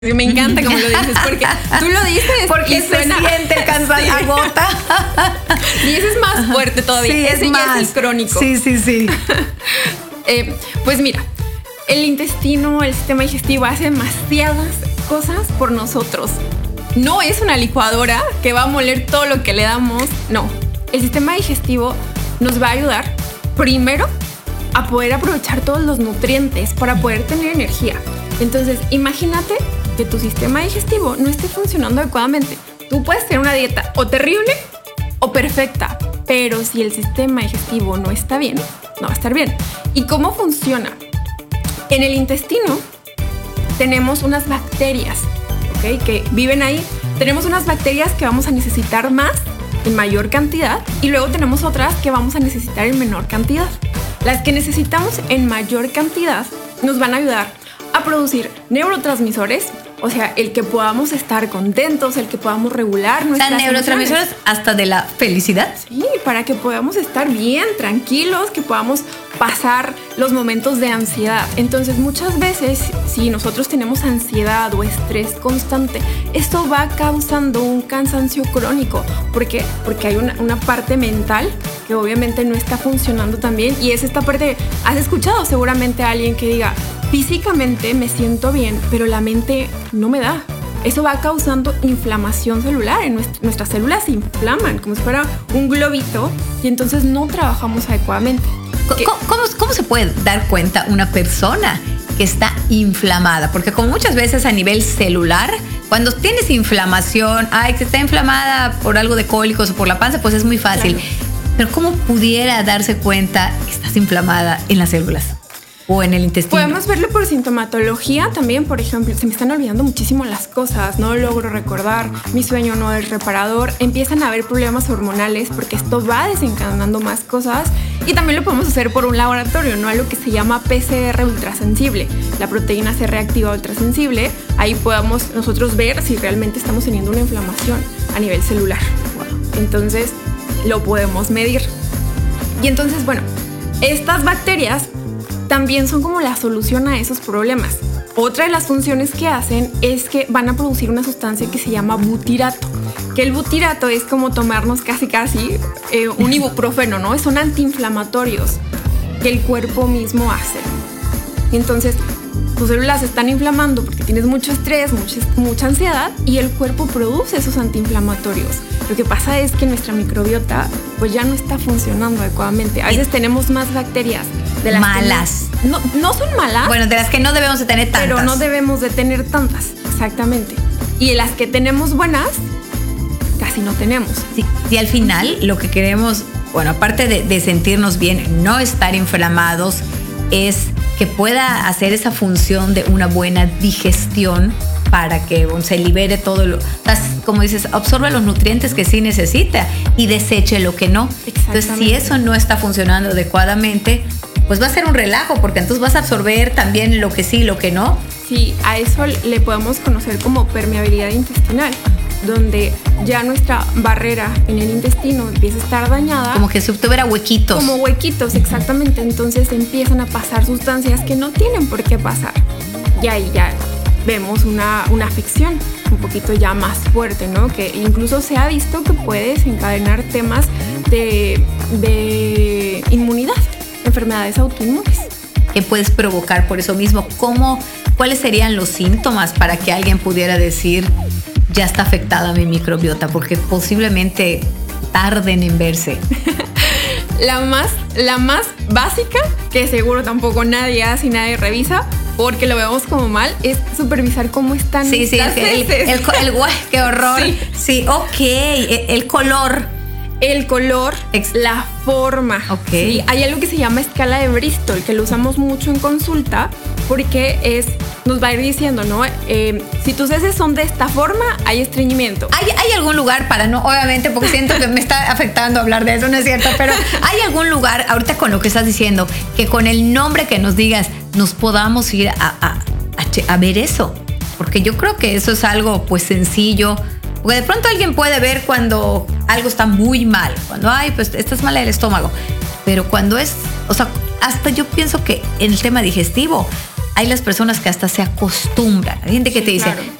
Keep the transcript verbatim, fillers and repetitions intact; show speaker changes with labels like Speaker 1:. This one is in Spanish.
Speaker 1: Me encanta como lo dices, porque tú lo dices
Speaker 2: porque
Speaker 1: y
Speaker 2: se
Speaker 1: suena,
Speaker 2: siente el cansancio,
Speaker 1: sí.
Speaker 2: agota.
Speaker 1: Y ese es más fuerte todavía.
Speaker 2: Sí,
Speaker 1: ese
Speaker 2: es
Speaker 1: ya
Speaker 2: más.
Speaker 1: es el crónico.
Speaker 2: Sí, sí, sí.
Speaker 1: eh, pues mira, el intestino, el sistema digestivo hace demasiadas cosas por nosotros. No es una licuadora que va a moler todo lo que le damos. No, el sistema digestivo nos va a ayudar primero a poder aprovechar todos los nutrientes para poder tener energía. Entonces, imagínate que tu sistema digestivo no esté funcionando adecuadamente. Tú puedes tener una dieta o terrible o perfecta, pero si el sistema digestivo no está bien, no va a estar bien. ¿Y cómo funciona? En el intestino tenemos unas bacterias, ¿ok? Que viven ahí. Tenemos unas bacterias que vamos a necesitar más en mayor cantidad y luego tenemos otras que vamos a necesitar en menor cantidad. Las que necesitamos en mayor cantidad nos van a ayudar a producir neurotransmisores, o sea, el que podamos estar contentos, el que podamos regular nuestras
Speaker 2: O sea, neurotransmisores
Speaker 1: emociones.
Speaker 2: hasta de la felicidad.
Speaker 1: Sí, para que podamos estar bien, tranquilos, que podamos pasar los momentos de ansiedad. Entonces, muchas veces, si nosotros tenemos ansiedad o estrés constante, esto va causando un cansancio crónico. ¿Por qué? Porque hay una, una parte mental que obviamente no está funcionando tan bien, y es esta parte. ¿Has escuchado seguramente a alguien que diga: físicamente me siento bien, pero la mente no me da? Eso va causando inflamación celular. En nuestra, nuestras células se inflaman como si fuera un globito y entonces no trabajamos adecuadamente.
Speaker 2: ¿Cómo, cómo, ¿Cómo se puede dar cuenta una persona que está inflamada? Porque como muchas veces a nivel celular, cuando tienes inflamación, ay, que está inflamada por algo de cólicos o por la panza, pues es muy fácil. Claro. Pero ¿cómo pudiera darse cuenta que estás inflamada en las células? O en el intestino.
Speaker 1: Podemos verlo por sintomatología también. Por ejemplo, se me están olvidando muchísimo las cosas, no logro recordar, mi sueño no es reparador, empiezan a haber problemas hormonales porque esto va desencadenando más cosas. Y también lo podemos hacer por un laboratorio, ¿no? Algo que se llama P C R ultrasensible, la proteína C reactiva ultrasensible. Ahí podamos nosotros ver si realmente estamos teniendo una inflamación a nivel celular. Entonces lo podemos medir. Y entonces, bueno, estas bacterias también son como la solución a esos problemas. Otra de las funciones que hacen es que van a producir una sustancia que se llama butirato, que el butirato es como tomarnos casi casi eh, un ibuprofeno, ¿no? Son antiinflamatorios que el cuerpo mismo hace. Entonces, tus células se están inflamando porque tienes mucho estrés, mucha, mucha ansiedad, y el cuerpo produce esos antiinflamatorios. Lo que pasa es que nuestra microbiota pues ya no está funcionando adecuadamente. A veces tenemos más bacterias de las
Speaker 2: malas.
Speaker 1: Que no, no, no son malas.
Speaker 2: Bueno, de las que no debemos de tener tantas.
Speaker 1: Pero no debemos de tener tantas, exactamente. Y las que tenemos buenas, casi no tenemos.
Speaker 2: Sí, y al final lo que queremos, bueno, aparte de, de sentirnos bien, no estar inflamados, es que pueda hacer esa función de una buena digestión para que bueno, se libere todo lo, como dices, absorbe los nutrientes que sí necesita y deseche lo que no. Entonces, si eso no está funcionando adecuadamente, pues va a ser un relajo, porque entonces vas a absorber también lo que sí y lo que no.
Speaker 1: Sí, a eso le podemos conocer como permeabilidad intestinal, donde ya nuestra barrera en el intestino empieza a estar dañada.
Speaker 2: Como que si tuviera huequitos.
Speaker 1: Como huequitos, exactamente. Entonces empiezan a pasar sustancias que no tienen por qué pasar. Y ahí ya vemos una, una afección un poquito ya más fuerte, ¿no? Que incluso se ha visto que puede desencadenar temas de, de inmunidad, enfermedades autoinmunes.
Speaker 2: ¿Qué puedes provocar por eso mismo? ¿Cómo, ¿Cuáles serían los síntomas para que alguien pudiera decir ya está afectada mi microbiota? Porque posiblemente tarden en verse.
Speaker 1: La más, la más básica, que seguro tampoco nadie hace y nadie revisa, porque lo vemos como mal, es supervisar cómo están
Speaker 2: sí, sí,
Speaker 1: las
Speaker 2: el,
Speaker 1: heces.
Speaker 2: El, el, el, guay, qué horror. Sí, sí, ok. El, el color.
Speaker 1: El color, Ex- la forma.
Speaker 2: Ok.
Speaker 1: ¿Sí? Hay algo que se llama escala de Bristol, que lo usamos mucho en consulta, porque es, nos va a ir diciendo, ¿no? Eh, si tus heces son de esta forma, hay estreñimiento.
Speaker 2: ¿Hay, ¿Hay algún lugar para, no, obviamente, porque siento que me está afectando hablar de eso, no es cierto, pero ¿hay algún lugar, ahorita con lo que estás diciendo, que con el nombre que nos digas, nos podamos ir a, a, a, a ver eso? Porque yo creo que eso es algo, pues, sencillo. Porque de pronto alguien puede ver cuando algo está muy mal, cuando, ay, pues, estás mal del estómago. Pero cuando es, o sea, hasta yo pienso que en el tema digestivo, hay las personas que hasta se acostumbran. Hay gente que
Speaker 1: Sí,
Speaker 2: te dice,
Speaker 1: claro.